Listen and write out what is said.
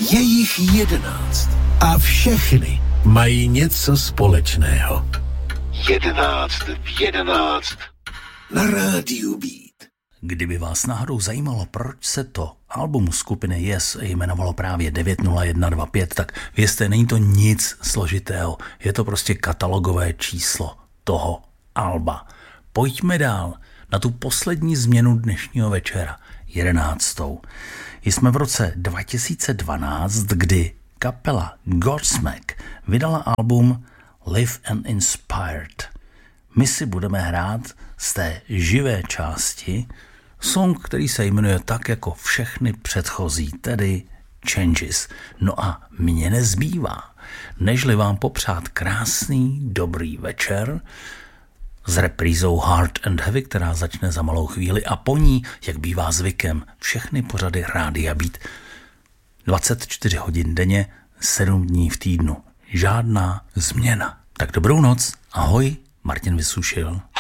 Je jich 11 a všechny mají něco společného. 11 v 11 na rádiu Beat. Kdyby vás náhodou zajímalo, proč se to album skupiny Yes jmenovalo právě 90125, tak vězte, není to nic složitého. Je to prostě katalogové číslo toho alba. Pojďme dál na tu poslední změnu dnešního večera, 11. Jsme v roce 2012, kdy kapela Godsmack vydala album Live and Inspired. My si budeme hrát z té živé části song, který se jmenuje tak jako všechny předchozí, tedy Changes. No a mně nezbývá, nežli vám popřát krásný, dobrý večer s reprízou Hard and Heavy, která začne za malou chvíli a po ní, jak bývá zvykem, všechny pořady Rádia Beat 24 hodin denně, 7 dní v týdnu. Žádná změna. Tak dobrou noc, ahoj, Martin Vysušil.